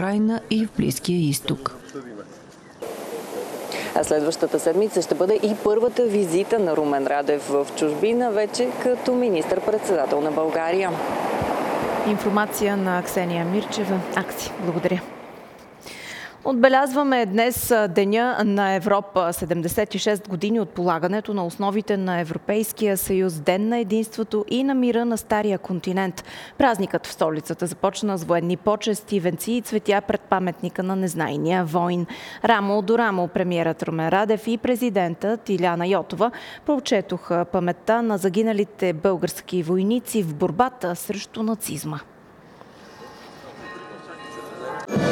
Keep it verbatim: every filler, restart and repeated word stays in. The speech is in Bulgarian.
Украйна и в Близкия изток. А следващата седмица ще бъде и първата визита на Румен Радев в чужбина, вече като министър-председател на България. Информация на Ксения Мирчева. Акси. Благодаря. Отбелязваме днес Деня на Европа. седемдесет и шест години от полагането на основите на Европейския съюз, Ден на единството и на мира на Стария континент. Празникът в столицата започна с военни почести, венци и цветя пред паметника на незнайния войн. Рамо до рамо премиерът Румен Радев и президентът Илияна Йотова прочетоха паметта на загиналите български войници в борбата срещу нацизма.